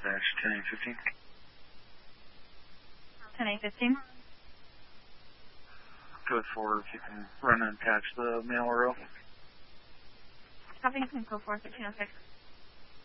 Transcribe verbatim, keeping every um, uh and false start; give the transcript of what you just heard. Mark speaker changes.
Speaker 1: dash ten eight fifteen.
Speaker 2: ten eight fifteen.
Speaker 1: Code four, if you can run and patch the mail row.
Speaker 2: Copy, you can go for fifteen oh six.